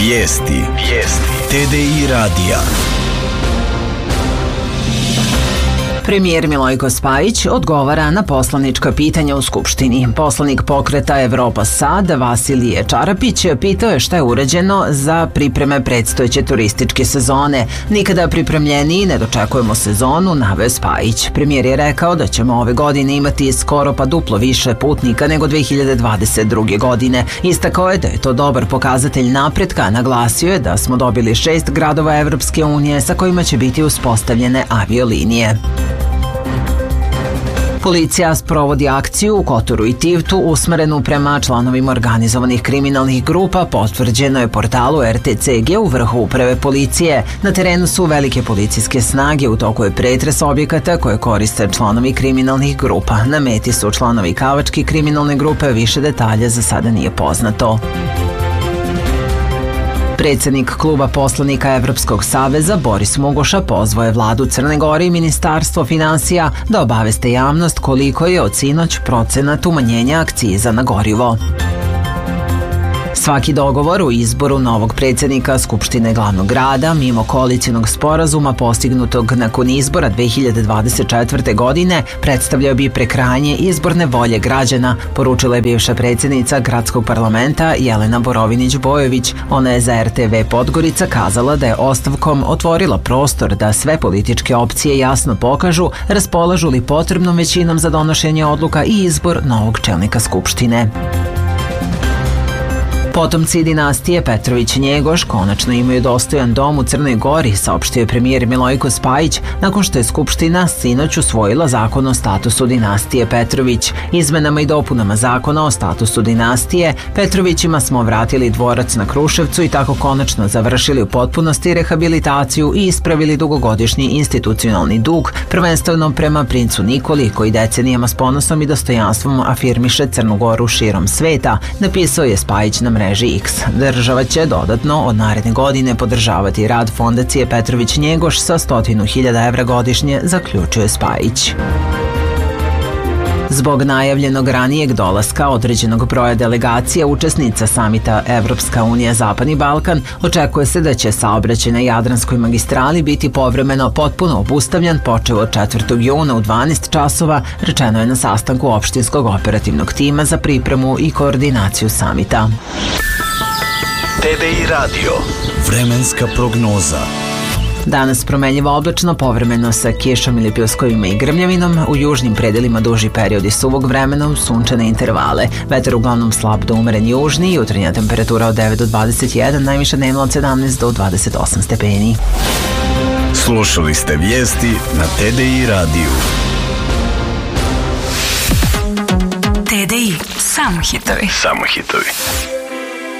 Vijesti TDI radija. Premijer Milojko Spajić odgovara na poslanička pitanja u Skupštini. Poslanik pokreta Evropa Sad, Vasilije Čarapić, pitao je šta je urađeno za pripreme predstojeće turističke sezone. Nikada pripremljeniji ne dočekujemo sezonu, naveo Spajić. Premijer je rekao da ćemo ove godine imati skoro pa duplo više putnika nego 2022. godine. Istakao je da je to dobar pokazatelj napretka, naglasio je da smo dobili 6 gradova Evropske unije sa kojima će biti uspostavljene aviolinije. Policija sprovodi akciju u Kotoru i Tivtu usmerenu prema članovima organizovanih kriminalnih grupa, potvrđeno je portalu RTCG u vrhu uprave policije. Na terenu su velike policijske snage, u toku je pretres objekata koje koriste članovi kriminalnih grupa. Na meti su članovi Kavačke kriminalne grupe, više detalja za sada nije poznato. Predsjednik kluba poslanika Evropskog saveza Boris Mugoša pozvao je vladu Crne Gore i Ministarstvo finansija da obaveste javnost koliko je od sinoć procenat umanjenja akciza na gorivo. Svaki dogovor u izboru novog predsjednika Skupštine glavnog grada mimo koalicijonog sporazuma postignutog nakon izbora 2024. godine predstavljao bi prekrajanje izborne volje građana, poručila je bivša predsjednica gradskog parlamenta Jelena Borovinić-Bojović. Ona je za RTV Podgorica kazala da je ostavkom otvorila prostor da sve političke opcije jasno pokažu raspolažu li potrebnom većinom za donošenje odluka i izbor novog čelnika Skupštine. Potomci dinastije Petrović-Njegoš konačno imaju dostojan dom u Crnoj Gori, saopštio je premijer Milojko Spajić nakon što je Skupština sinoć usvojila zakon o statusu dinastije Petrović. Izmenama i dopunama zakona o statusu dinastije Petrovićima smo vratili dvorac na Kruševcu i tako konačno završili u potpunosti rehabilitaciju i ispravili dugogodišnji institucionalni dug, prvenstveno prema princu Nikoli, koji decenijama s ponosom i dostojanstvom afirmiše Crnu Goru širom sveta, napisao je Spajić na mreži X. Država će dodatno od naredne godine podržavati rad fondacije Petrović-Njegoš sa 100.000 evra godišnje, zaključuje Spajić. Zbog najavljenog ranijeg dolaska određenog broja delegacija učesnica samita Evropska unija Zapadni Balkan, očekuje se da će saobraćaj na Jadranskoj magistrali biti povremeno potpuno obustavljan počev od 4. juna u 12 časova, rečeno je na sastanku opštinskog operativnog tima za pripremu i koordinaciju samita. TDI radio. Vremenska prognoza. Danas promenljivo oblačno, povremeno sa kišom ili pljuskovima i grmljavinom, u južnim predelima duži periodi suvog vremena uz sunčane intervale. Vetar uglavnom slab do umeren južni, jutarnja temperatura od 9 do 21, najviša dnevna od 17 do 28 stepeni. Slušali ste vijesti na TDI radiju. TDI, samo hitovi. Samo hitovi.